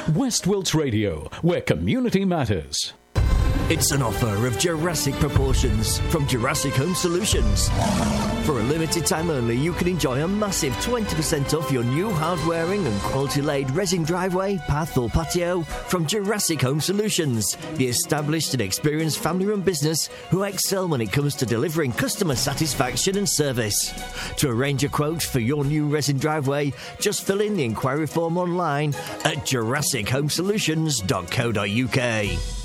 West Wilts Radio, where community matters. It's an offer of Jurassic proportions from Jurassic Home Solutions. For a limited time only, you can enjoy a massive 20% off your new hard-wearing and quality-laid resin driveway, path or patio from Jurassic Home Solutions, the established and experienced family-run business who excel when it comes to delivering customer satisfaction and service. To arrange a quote for your new resin driveway, just fill in the inquiry form online at jurassichomesolutions.co.uk.